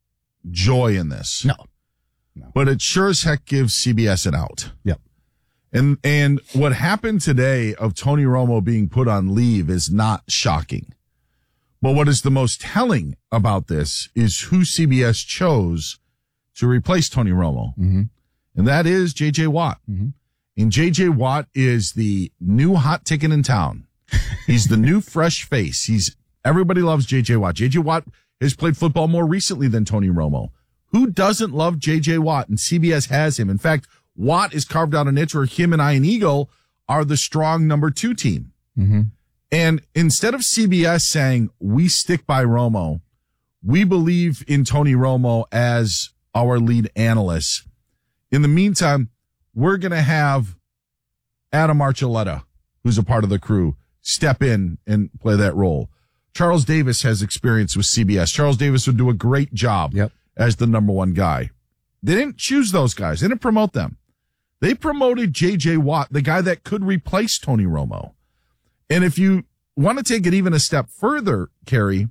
joy in this. No. No. But it sure as heck gives C B S an out. Yep. And and what happened today of Tony Romo being put on leave is not shocking. But what is the most telling about this is who C B S chose to replace Tony Romo. Mm-hmm. And that is J J. Watt. Mm-hmm. And J J. Watt is the new hot ticket in town. He's the new fresh face. He's everybody loves J J. Watt. J J. Watt has played football more recently than Tony Romo. Who doesn't love J J. Watt? And C B S has him. In fact, Watt is carved out a niche where him and Ian Eagle are the strong number two team. Mm-hmm. And instead of C B S saying, we stick by Romo, we believe in Tony Romo as our lead analyst. In the meantime, we're going to have Adam Archuleta, who's a part of the crew, step in and play that role. Charles Davis has experience with C B S. Charles Davis would do a great job. Yep. As the number one guy. they didn't choose those guys. They didn't promote them. They promoted J J. Watt, the guy that could replace Tony Romo. And if you want to take it even a step further, Kerry,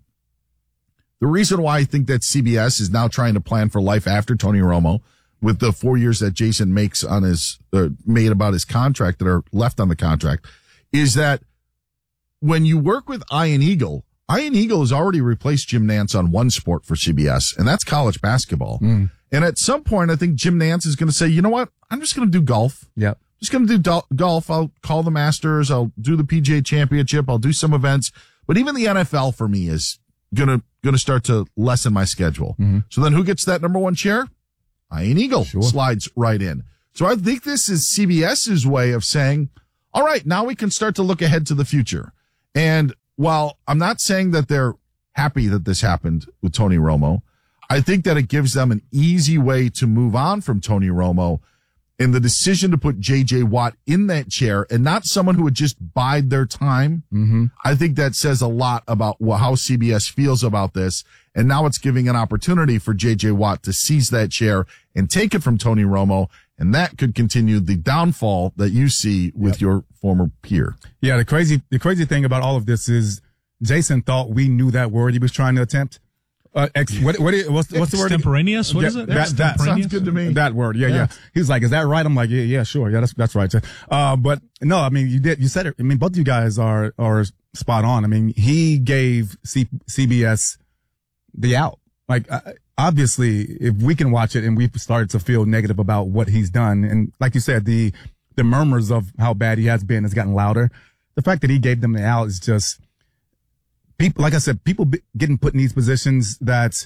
the reason why I think that C B S is now trying to plan for life after Tony Romo with the four years that Jason makes on his, uh, made about his contract that are left on the contract is that when you work with Ian Eagle, Ian Eagle has already replaced Jim Nantz on one sport for C B S, and that's college basketball. Mm. And at some point, I think Jim Nantz is going to say, you know what? I'm just going to do golf. Yep. Just going to do do- golf. I'll call the Masters. I'll do the P G A Championship. I'll do some events. But even the N F L for me is going to, going to start to lessen my schedule. Mm-hmm. So then who gets that number one chair? Ian Eagle sure. slides right in. So I think this is CBS's way of saying, all right, now we can start to look ahead to the future. And while I'm not saying that they're happy that this happened with Tony Romo, I think that it gives them an easy way to move on from Tony Romo. And the decision to put J J. Watt in that chair and not someone who would just bide their time, mm-hmm. I think that says a lot about how C B S feels about this. And now it's giving an opportunity for J J. Watt to seize that chair and take it from Tony Romo. And that could continue the downfall that you see with yep. your former peer. Yeah, the crazy, the crazy thing about all of this is Jason thought we knew that word he was trying to attempt. Uh, ex, what, what, what's, what's the word? Extemporaneous? What yeah, is it? That, that sounds good to me. That word. Yeah, yeah, yeah. He's like, is that right? I'm like, yeah, yeah, sure. Yeah, that's, that's right. Uh, but no, I mean, you did, you said it. I mean, both of you guys are, are spot on. I mean, he gave C, CBS the out. Like, uh, obviously, if we can watch it and we've started to feel negative about what he's done, and like you said, the, the murmurs of how bad he has been has gotten louder. The fact that he gave them the out is just, people, like I said, people be, getting put in these positions that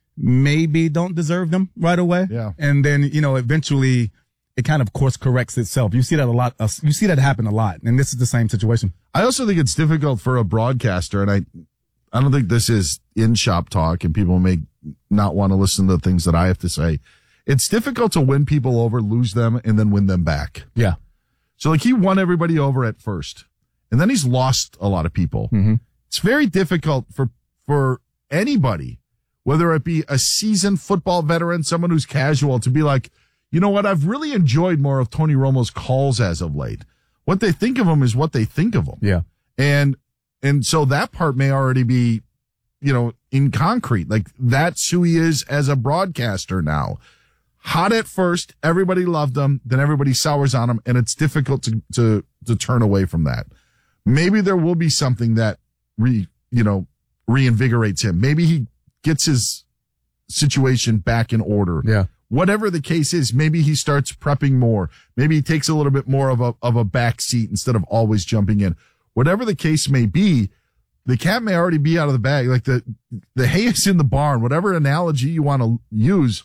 maybe don't deserve them right away. Yeah. And then, you know, eventually it kind of course corrects itself. You see that a lot. Uh, you see that happen a lot. And this is the same situation. I also think it's difficult for a broadcaster. And I, I don't think this is in shop talk and people may not want to listen to the things that I have to say. It's difficult to win people over, lose them, and then win them back. Yeah. So like he won everybody over at first and then he's lost a lot of people. Mm-hmm. It's very difficult for, for anybody, whether it be a seasoned football veteran, someone who's casual, to be like, you know what? I've really enjoyed more of Tony Romo's calls as of late. What they think of him is what they think of him. Yeah. And, and so that part may already be, you know, in concrete. Like that's who he is as a broadcaster now. Hot at first, everybody loved him, then everybody sours on him, and it's difficult to, to, to turn away from that. Maybe there will be something that re, you know, reinvigorates him. Maybe he gets his situation back in order. Yeah. Whatever the case is, maybe he starts prepping more. Maybe he takes a little bit more of a, of a back seat instead of always jumping in. Whatever the case may be, the cat may already be out of the bag. Like the, the hay is in the barn, whatever analogy you want to use.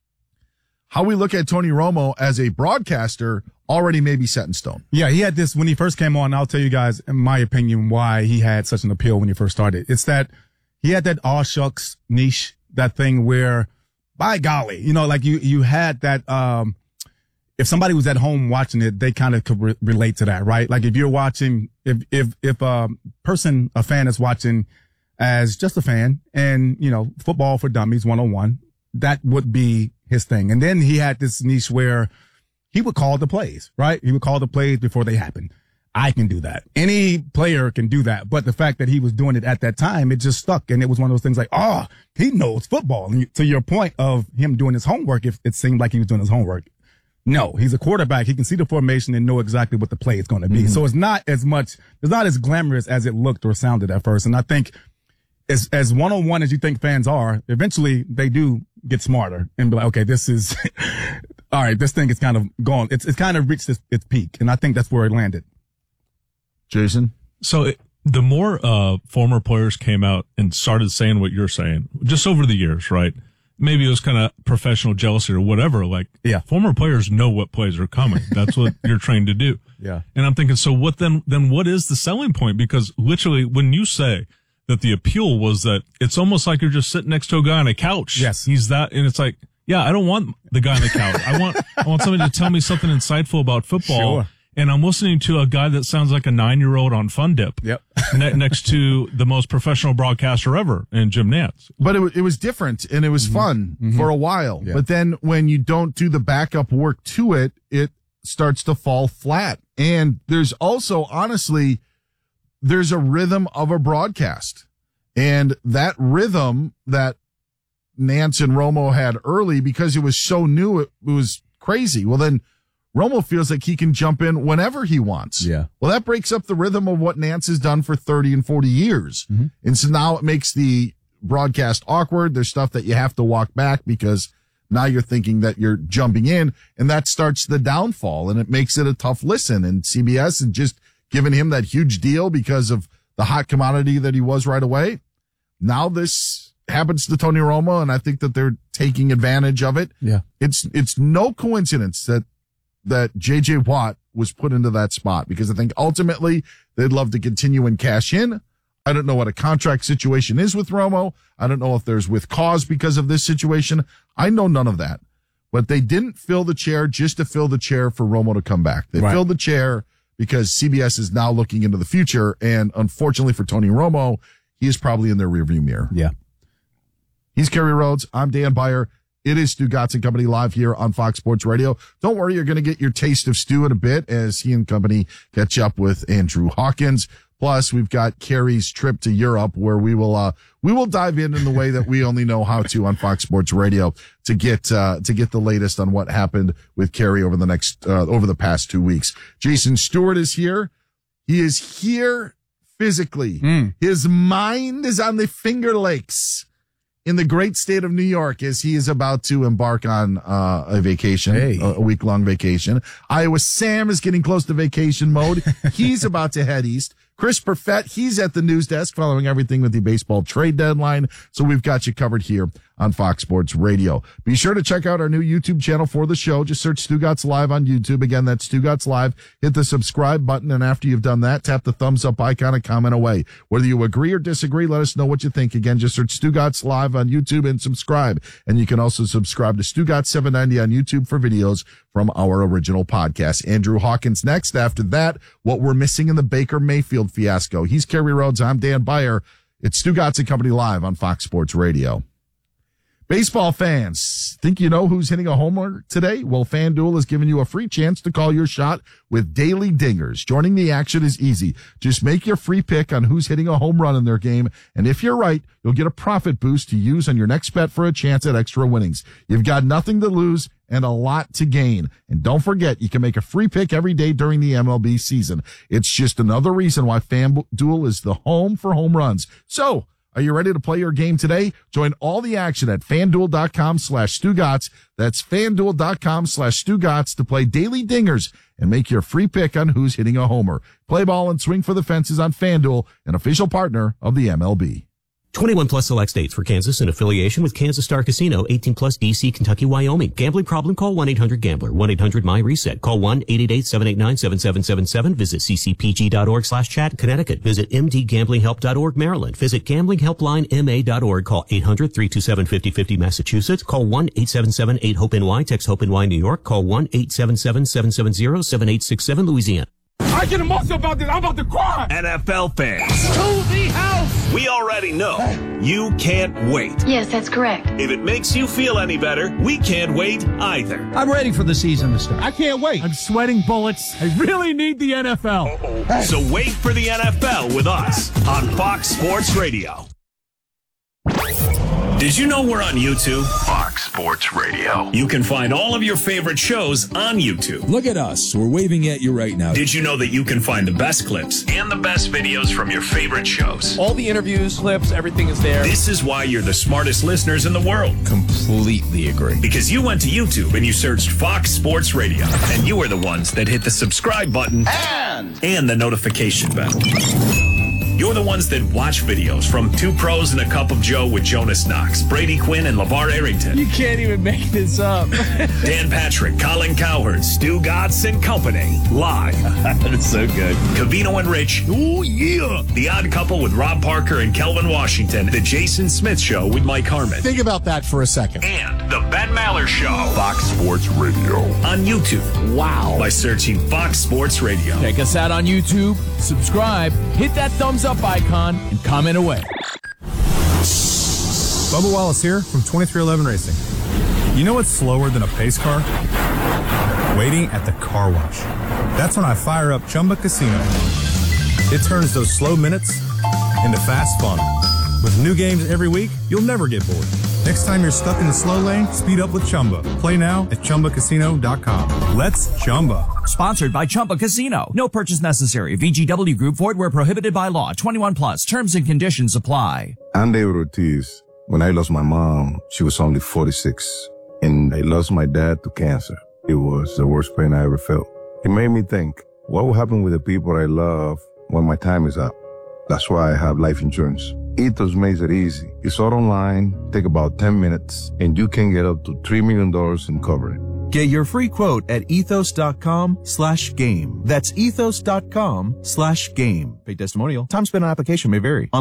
How we look at Tony Romo as a broadcaster already may be set in stone. Yeah, he had this when he first came on. I'll tell you guys, in my opinion, why he had such an appeal when he first started. It's that he had that aw shucks niche, that thing where, by golly, you know, like you, you had that, um, if somebody was at home watching it, they kind of could re- relate to that, right? Like if you're watching, if, if, if a person, a fan is watching as just a fan and, you know, football for dummies one oh one, that would be his thing. And then he had this niche where he would call the plays, right? He would call the plays before they happen. I can do that. Any player can do that. But the fact that he was doing it at that time, it just stuck. And it was one of those things like, oh, he knows football. And to your point of him doing his homework, if it seemed like he was doing his homework. No, he's a quarterback. He can see the formation and know exactly what the play is going to be. Mm-hmm. So it's not as much, it's not as glamorous as it looked or sounded at first. And I think as, as one-on-one as you think fans are, eventually they do get smarter and be like, okay, this is, all right, this thing is kind of gone. It's, it's kind of reached its, its peak. And I think that's where it landed. Jason? So it, the more uh former players came out and started saying what you're saying, just over the years, right? Maybe it was kind of professional jealousy or whatever. Like, yeah, former players know what plays are coming. That's what you're trained to do. Yeah. And I'm thinking, so what then, then what is the selling point? Because literally when you say that the appeal was that it's almost like you're just sitting next to a guy on a couch. Yes. He's that, and it's like, yeah, I don't want the guy on the couch. I want, I want somebody to tell me something insightful about football. Sure. and I'm listening to a guy that sounds like a nine-year-old on Fun Dip. Yep. ne- next to the most professional broadcaster ever in Jim Nantz. But it, w- it was different, and it was mm-hmm. fun mm-hmm. for a while. Yeah. But then when you don't do the backup work to it, it starts to fall flat. And there's also, honestly, there's a rhythm of a broadcast. And that rhythm that Nantz and Romo had early, because it was so new, it, it was crazy. Well, then Romo feels like he can jump in whenever he wants. Yeah. Well, that breaks up the rhythm of what Nantz has done for thirty and forty years. Mm-hmm. And so now it makes the broadcast awkward. There's stuff that you have to walk back because now you're thinking that you're jumping in, and that starts the downfall, and it makes it a tough listen. And C B S had just given him that huge deal because of the hot commodity that he was right away. Now this happens to Tony Romo, and I think that they're taking advantage of it. Yeah. It's, it's no coincidence that that J J Watt was put into that spot, because I think ultimately they'd love to continue and cash in. I don't know what a contract situation is with Romo. I don't know if there's with cause because of this situation. I know none of that. But they didn't fill the chair just to fill the chair for Romo to come back. They right. filled the chair because C B S is now looking into the future. And unfortunately for Tony Romo, he is probably in their rearview mirror. Yeah. He's Kerry Rhodes. I'm Dan Beyer. It is Stu Gotts and Company live here on Fox Sports Radio. Don't worry, you're going to get your taste of Stu in a bit as he and company catch up with Andrew Hawkins. Plus, we've got Kerry's trip to Europe, where we will uh we will dive in in the way that we only know how to on Fox Sports Radio to get uh to get the latest on what happened with Kerry over the next uh, over the past two weeks. Jason Stewart is here. He is here physically. Mm. His mind is on the Finger Lakes in the great state of New York as he is about to embark on uh, a vacation, hey. a, a week-long vacation. Iowa Sam is getting close to vacation mode. He's about to head east. Chris Perfett, he's at the news desk following everything with the baseball trade deadline. So we've got you covered here on Fox Sports Radio. Be sure to check out our new YouTube channel for the show. Just search Stu Gotts Live on YouTube. Again, that's Stu Gotts Live. Hit the subscribe button, and after you've done that, tap the thumbs up icon and comment away. Whether you agree or disagree, let us know what you think. Again, just search Stu Gotts Live on YouTube and subscribe. And you can also subscribe to Stu Gotts seven ninety on YouTube for videos from our original podcast. Andrew Hawkins next. After that, what we're missing in the Baker Mayfield fiasco. He's Kerry Rhodes. I'm Dan Beyer. It's Stu Gotts and Company live on Fox Sports Radio. Baseball fans, think you know who's hitting a homer today? Well, FanDuel is giving you a free chance to call your shot with Daily Dingers. Joining the action is easy. Just make your free pick on who's hitting a home run in their game, and if you're right, you'll get a profit boost to use on your next bet for a chance at extra winnings. You've got nothing to lose and a lot to gain. And don't forget, you can make a free pick every day during the M L B season. It's just another reason why FanDuel is the home for home runs. So, are you ready to play your game today? Join all the action at FanDuel.com slash StuGotts. That's FanDuel.com slash StuGotts to play Daily Dingers and make your free pick on who's hitting a homer. Play ball and swing for the fences on FanDuel, an official partner of the M L B. twenty-one plus select states. For Kansas in affiliation with Kansas Star Casino. eighteen plus D C, Kentucky, Wyoming. Gambling problem? Call one eight hundred gambler. one eight hundred my reset. Call one eight eight eight seven eight nine seven seven seven seven. Visit c c p g dot org slash chat. Connecticut. Visit m d gambling help dot org. Maryland. Visit gambling helpline m a dot org. Call eight hundred three two seven five oh five oh. Massachusetts. Call one eight seven seven eight hope N Y. Text HOPE-N Y. New York. Call one eight seven seven seven seven zero seven eight six seven. Louisiana. I get emotional about this. I'm about to cry. N F L fans. To the house. We already know you can't wait. Yes, that's correct. If it makes you feel any better, we can't wait either. I'm ready for the season to start. I can't wait. I'm sweating bullets. I really need the N F L. Hey. So wait for the N F L with us on Fox Sports Radio. Did you know we're on YouTube? Fox Sports Radio. You can find all of your favorite shows on YouTube. Look at us. We're waving at you right now. Did you know that you can find the best clips and the best videos from your favorite shows? All the interviews, clips, everything is there. This is why you're the smartest listeners in the world. Completely agree. Because you went to YouTube and you searched Fox Sports Radio. And you are the ones that hit the subscribe button and, and the notification bell. You're the ones that watch videos from Two Pros and a Cup of Joe with Jonas Knox, Brady Quinn, and LeVar Arrington. You can't even make this up. Dan Patrick, Colin Cowherd, Stu Gatz and Company. Live. That's so good. Cavino and Rich. Oh, yeah. The Odd Couple with Rob Parker and Kelvin Washington. The Jason Smith Show with Mike Harmon. Think about that for a second. And The Ben Maller Show. Fox Sports Radio. On YouTube. Wow. By searching Fox Sports Radio. Check us out on YouTube, subscribe, hit that thumbs up icon, and comment away. Bubba Wallace here from twenty-three eleven Racing. You know what's slower than a pace car? Waiting at the car wash. That's when I fire up Chumba Casino. It turns those slow minutes into fast fun. With new games every week, you'll never get bored. Next time you're stuck in the slow lane, speed up with Chumba. Play now at Chumba Casino dot com. Let's Chumba. Sponsored by Chumba Casino. No purchase necessary. V G W Group. Void where prohibited by law. twenty-one plus. Terms and conditions apply. I'm David Ortiz. When I lost my mom, she was only forty-six. And I lost my dad to cancer. It was the worst pain I ever felt. It made me think, what will happen with the people I love when my time is up? That's why I have life insurance. Ethos makes it easy. It's all online, take about ten minutes, and you can get up to three million dollars in coverage. Get your free quote at ethos.com slash game. That's ethos.com slash game. Paid testimonial. Time spent on application may vary.